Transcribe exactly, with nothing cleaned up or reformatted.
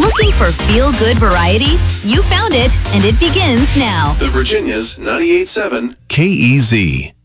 Looking for feel-good variety? You found it, and it begins now. The Virginia's ninety-eight point seven K E Z.